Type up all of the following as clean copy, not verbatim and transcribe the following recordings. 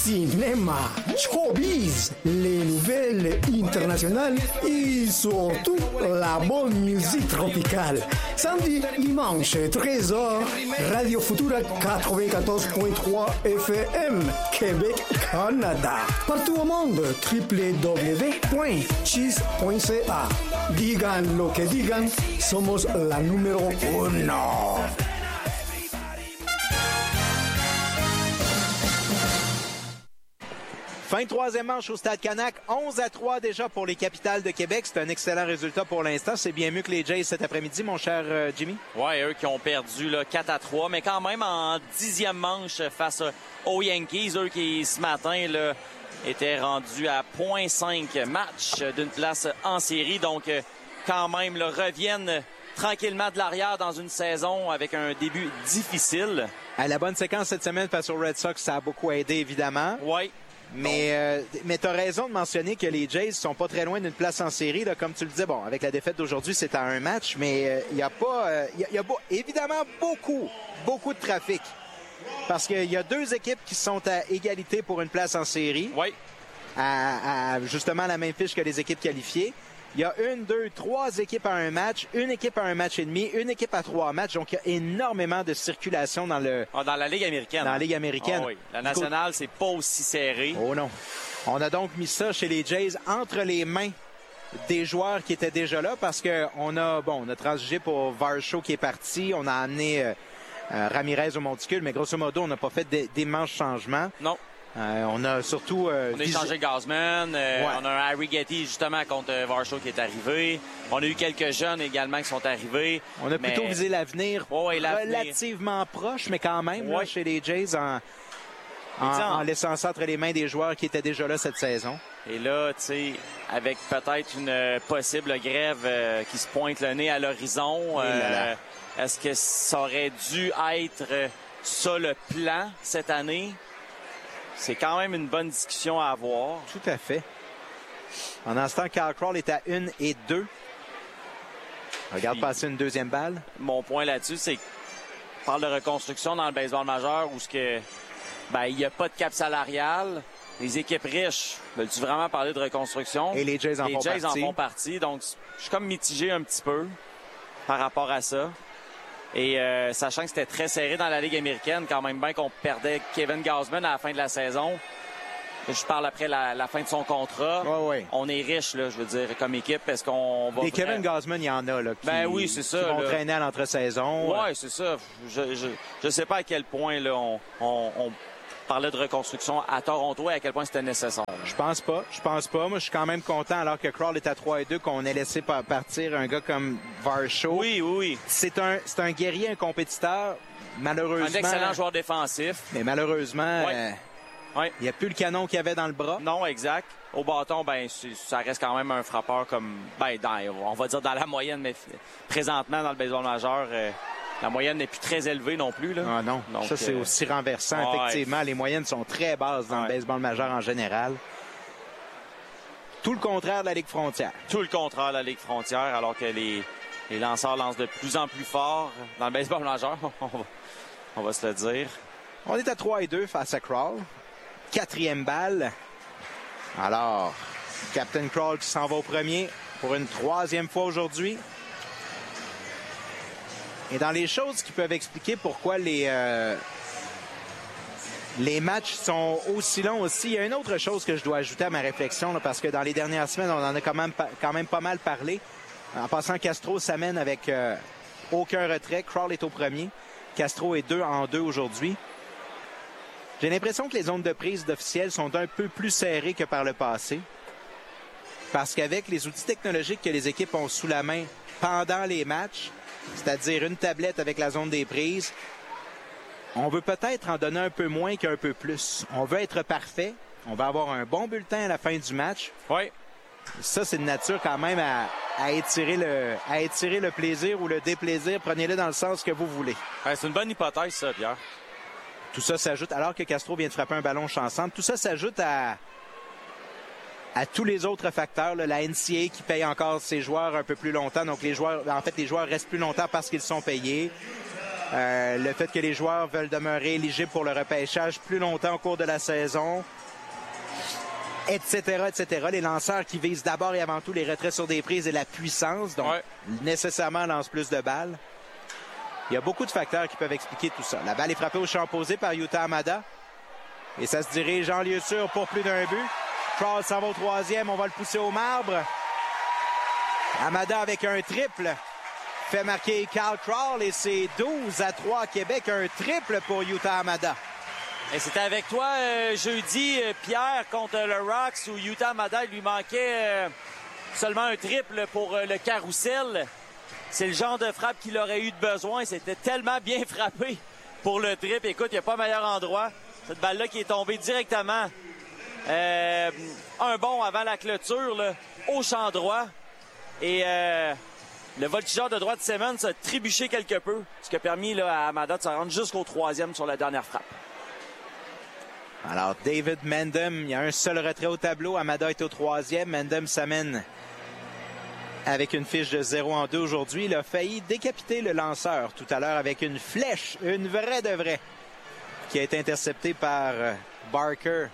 cinéma, showbiz, les nouvelles internationales et surtout la bonne musique tropicale. Samedi, dimanche, 13h, Radio Futura 94.3 FM, Québec, Canada. Partout au monde, www.cheese.ca. Digan lo que digan, somos la número uno. Fin de troisième manche au Stade Canac, 11-3 déjà pour les Capitales de Québec. C'est un excellent résultat pour l'instant. C'est bien mieux que les Jays cet après-midi, mon cher Jimmy. Oui, eux qui ont perdu là, 4-3, mais quand même en 10e manche face aux Yankees. Eux qui, ce matin, là, étaient rendus à 0.5 match d'une place en série. Donc, quand même, là, reviennent tranquillement de l'arrière dans une saison avec un début difficile. À la bonne séquence cette semaine face aux Red Sox, ça a beaucoup aidé, évidemment. Oui. Mais tu as raison de mentionner que les Jays sont pas très loin d'une place en série. Là, comme tu le disais, bon, avec la défaite d'aujourd'hui, c'est à un match, mais il y a évidemment beaucoup de trafic. Parce qu'il y a deux équipes qui sont à égalité pour une place en série. Oui. À justement la même fiche que les équipes qualifiées. Il y a 1, 2, 3 équipes à un match, une équipe à un match et demi, une équipe à 3 matchs. Donc, il y a énormément de circulation dans la Ligue américaine. Dans la Ligue américaine. Oui. La nationale, c'est pas aussi serré. Oh non. On a donc mis ça chez les Jays entre les mains des joueurs qui étaient déjà là parce qu'on a transigé pour Varsho qui est parti. On a amené Ramirez au monticule, mais grosso modo, on n'a pas fait d'immenses changements. Non. On a surtout... on a échangé Gausman. On a un Harry Getty, justement, contre Varsho qui est arrivé. On a eu quelques jeunes également qui sont arrivés. On a plutôt visé l'avenir relativement proche, mais quand même, là, chez les Jays, en laissant ça entre les mains des joueurs qui étaient déjà là cette saison. Et là, tu sais, avec peut-être une possible grève qui se pointe le nez à l'horizon, est-ce que ça aurait dû être ça le plan cette année? C'est quand même une bonne discussion à avoir. Tout à fait. Pendant ce temps, Kyle Krall est à 1 et 2. Regarde passer une deuxième balle. Mon point là-dessus, c'est qu'on parle de reconstruction dans le baseball majeur où il n'y a pas de cap salarial. Les équipes riches, veulent-tu vraiment parler de reconstruction? Et les Jays en font partie. Donc, je suis comme mitigé un petit peu par rapport à ça. Et sachant que c'était très serré dans la Ligue américaine, quand même bien qu'on perdait Kevin Gausman à la fin de la saison. Je parle après la fin de son contrat. Ouais. On est riche, là, je veux dire, comme équipe. Est-ce qu'on va... Des Kevin Gausman, il y en a, là, qui, oui, c'est ça, qui vont là. traîner à l'entre-saison. Oui, c'est ça. Je sais pas à quel point là, on parlait de reconstruction à Toronto et à quel point c'était nécessaire. Je pense pas. Moi, je suis quand même content, alors que Krall est à 3 et 2, qu'on ait laissé partir un gars comme Varsho. Oui. C'est un guerrier, un compétiteur. Malheureusement... Un excellent joueur défensif. Mais malheureusement, il n'y a plus le canon qu'il y avait dans le bras. Non, exact. Au bâton, ça reste quand même un frappeur comme... on va dire dans la moyenne, mais présentement, dans le baseball majeur... la moyenne n'est plus très élevée non plus. Là. Ah non, donc, ça c'est aussi renversant. Effectivement, les moyennes sont très basses dans le baseball majeur en général. Tout le contraire de la Ligue frontière. Tout le contraire de la Ligue frontière, alors que les lanceurs lancent de plus en plus fort dans le baseball majeur, on va se le dire. On est à 3 et 2 face à Krall. 4e balle. Alors, Captain Krall qui s'en va au premier pour une 3e fois aujourd'hui. Et dans les choses qui peuvent expliquer pourquoi les matchs sont aussi longs aussi, il y a une autre chose que je dois ajouter à ma réflexion, là, parce que dans les dernières semaines, on en a quand même pas mal parlé. En passant, Castro s'amène avec aucun retrait. Krall est au premier. Castro est 2 en 2 aujourd'hui. J'ai l'impression que les zones de prise d'officiels sont un peu plus serrées que par le passé. Parce qu'avec les outils technologiques que les équipes ont sous la main pendant les matchs, c'est-à-dire une tablette avec la zone des prises, on veut peut-être en donner un peu moins qu'un peu plus. On veut être parfait. On va avoir un bon bulletin à la fin du match. Oui. Ça, c'est de nature quand même à étirer le plaisir ou le déplaisir. Prenez-le dans le sens que vous voulez. C'est une bonne hypothèse, ça, Pierre. Tout ça s'ajoute, alors que Castro vient de frapper un ballon chancante, tout ça s'ajoute à tous les autres facteurs. Là, la NCAA qui paye encore ses joueurs un peu plus longtemps. Donc, les joueurs restent plus longtemps parce qu'ils sont payés. le fait que les joueurs veulent demeurer éligibles pour le repêchage plus longtemps au cours de la saison, etc., etc. Les lanceurs qui visent d'abord et avant tout les retraits sur des prises et la puissance, donc nécessairement lancent plus de balles. Il y a beaucoup de facteurs qui peuvent expliquer tout ça. La balle est frappée au champ opposé par Yuta Hamada. Et ça se dirige en lieu sûr pour plus d'un but. Crawl s'en va au troisième. On va le pousser au marbre. Hamada avec un triple fait marquer Cal Crawl et c'est 12-3 à Québec. Un triple pour Yuta Hamada. Et c'était avec toi jeudi, Pierre, contre le Rocks, où Yuta Hamada, il lui manquait seulement un triple pour le carrousel. C'est le genre de frappe qu'il aurait eu de besoin. C'était tellement bien frappé pour le triple. Écoute, il n'y a pas meilleur endroit. Cette balle-là qui est tombée directement un bond avant la clôture, là, au champ droit. Et le voltigeur de droite Simmons a trébuché quelque peu, ce qui a permis là, à Hamada de se rendre jusqu'au troisième sur la dernière frappe. Alors, David Mendham, il y a un seul retrait au tableau. Hamada est au troisième. Mendham s'amène avec une fiche de 0-2 aujourd'hui. Il a failli décapiter le lanceur tout à l'heure avec une flèche, une vraie de vraie, qui a été interceptée par Barker.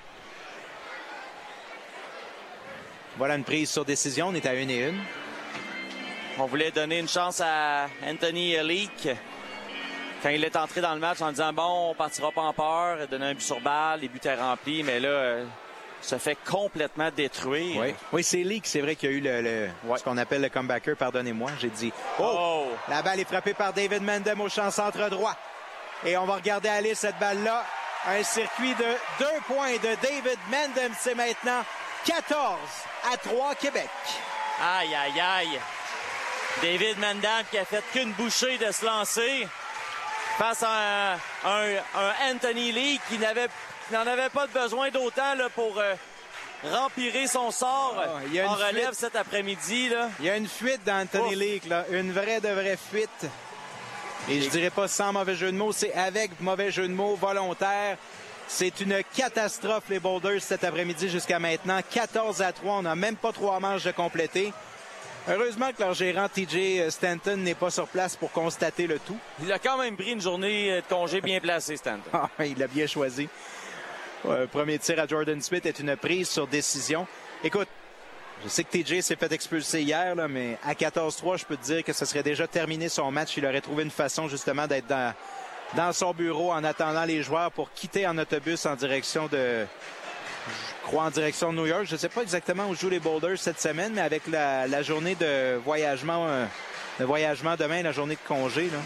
Voilà une prise sur décision. On est à 1-1. On voulait donner une chance à Anthony Leak quand il est entré dans le match en disant bon, on partira pas en peur, donner un but sur balle, les buts étaient remplis, mais là, se fait complètement détruire. Oui, c'est Leak, c'est vrai qu'il y a eu ce qu'on appelle le comebacker, pardonnez-moi, j'ai dit. Oh! La balle est frappée par David Mendham au champ centre droit. Et on va regarder aller cette balle-là. Un circuit de 2 points de David Mendham. C'est maintenant 14-3 Québec. Aïe, aïe, aïe. David Mendham qui a fait qu'une bouchée de se lancer face à un Anthony Lee qui n'en avait pas besoin d'autant là, pour rempirer son sort en relève cet après-midi. Là. Il y a une fuite d'Anthony Lee, là. Une vraie de vraie fuite. Et je dirais pas sans mauvais jeu de mots, c'est avec mauvais jeu de mots volontaire. C'est une catastrophe, les Boulders, cet après-midi jusqu'à maintenant. 14-3, on n'a même pas 3 manches de compléter. Heureusement que leur gérant TJ Stanton n'est pas sur place pour constater le tout. Il a quand même pris une journée de congé bien placée, Stanton. Il l'a bien choisi. Premier tir à Jordan Smith est une prise sur décision. Écoute, je sais que TJ s'est fait expulser hier, là, mais à 14-3, je peux te dire que ce serait déjà terminé son match. Il aurait trouvé une façon justement d'être dans son bureau en attendant les joueurs pour quitter en autobus en direction de... Je crois en direction de New York. Je ne sais pas exactement où jouent les Boulders cette semaine, mais avec la journée de voyagement demain, la journée de congé. Là.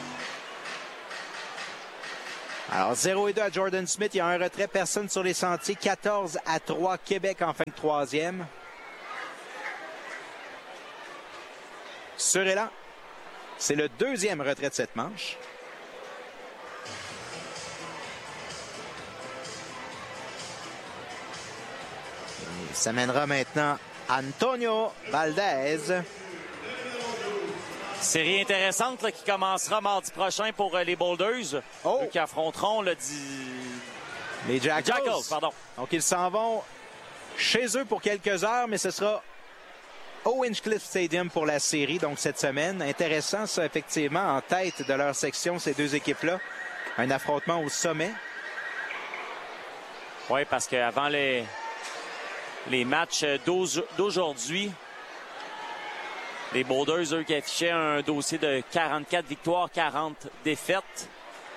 Alors, 0-2 à Jordan Smith. Il y a un retrait, personne sur les sentiers. 14-3 Québec en fin de troisième. Sur-Élan, c'est le deuxième retrait de cette manche. Ça mènera maintenant Antonio Valdez. Série intéressante là, qui commencera mardi prochain pour les Boulders qui affronteront les Jackals. Pardon. Donc ils s'en vont chez eux pour quelques heures, mais ce sera au Hinchcliffe Stadium pour la série, donc cette semaine. Intéressant ça, effectivement, en tête de leur section, ces deux équipes-là. Un affrontement au sommet. Oui, parce qu'avant les matchs d'aujourd'hui, les Boulders, eux, qui affichaient un dossier de 44 victoires, 40 défaites.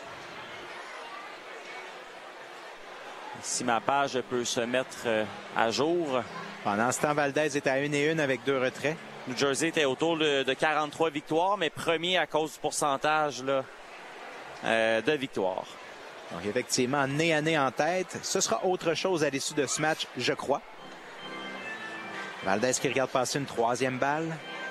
Si ma page peut se mettre à jour. Pendant ce temps, Valdez est à 1-1 avec 2 retraits. New Jersey était autour de 43 victoires, mais premier à cause du pourcentage là, de victoires. Donc, effectivement, nez à nez en tête. Ce sera autre chose à l'issue de ce match, je crois. Valdez qui regarde passer une 3e balle.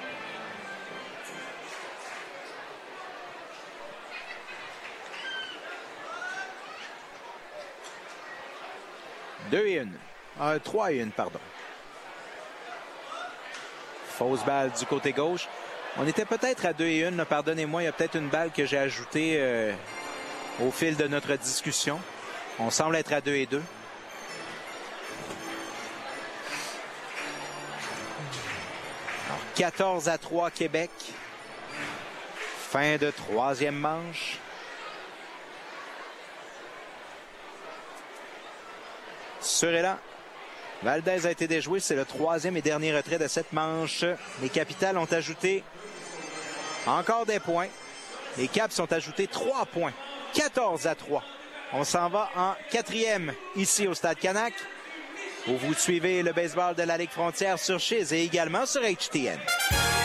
Deux et une. 3-1, pardon. Fausse balle du côté gauche. On était peut-être à 2-1. Pardonnez-moi, il y a peut-être une balle que j'ai ajoutée au fil de notre discussion. On semble être à 2-2. Alors, 14-3 Québec. Fin de 3e manche. Sur et là. Valdez a été déjoué. C'est le 3e et dernier retrait de cette manche. Les Capitals ont ajouté encore des points. Les Caps ont ajouté 3 points. 14-3. On s'en va en 4e ici au Stade Canac, où vous suivez le baseball de la Ligue Frontière sur Chiz et également sur HTN.